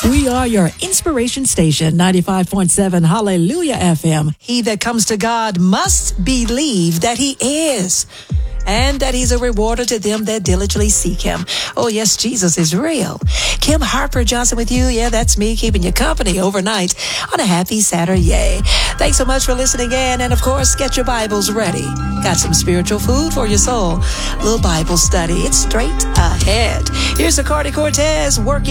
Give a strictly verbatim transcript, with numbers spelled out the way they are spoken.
We are your inspiration station, ninety-five point seven Hallelujah F M. He that comes to God must believe that he is, and that he's a rewarder to them that diligently seek him. Oh, yes, Jesus is real. Kim Harper Johnson with you. Yeah, that's me, keeping you company overnight on a happy Saturday. Thanks so much for listening in. And, of course, get your Bibles ready. Got some spiritual food for your soul. A little Bible study. It's straight ahead. Here's Zacardi Cortez working